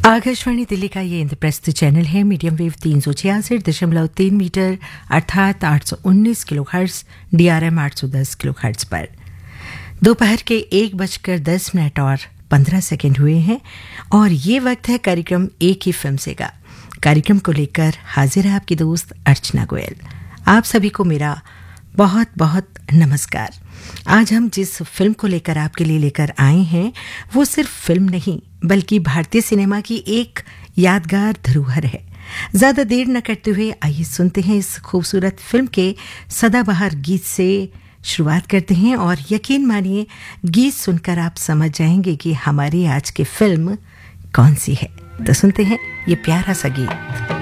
आकाशवाणी दिल्ली का ये इंद्रप्रस्थ चैनल है। मीडियम वेव 366.3 मीटर अर्थात 819 किलोहर्ट्ज, DRM 810 किलोहर्ट्ज पर दोपहर के 1:10 और 15 सेकंड हुए हैं और ये वक्त है कार्यक्रम एक ही फिल्म से का। कार्यक्रम को लेकर हाजिर है आपकी दोस्त अर्चना गोयल। आप सभी को मेरा बहुत बहुत नमस्कार। आज हम जिस फिल्म को लेकर आपके लिए लेकर आए हैं वो सिर्फ फिल्म नहीं बल्कि भारतीय सिनेमा की एक यादगार धरोहर है। ज्यादा देर न करते हुए आइए सुनते हैं इस खूबसूरत फिल्म के सदाबहार गीत से शुरुआत करते हैं और यकीन मानिए गीत सुनकर आप समझ जाएंगे कि हमारी आज की फिल्म कौन सी है। तो सुनते हैं ये प्यारा सा गीत।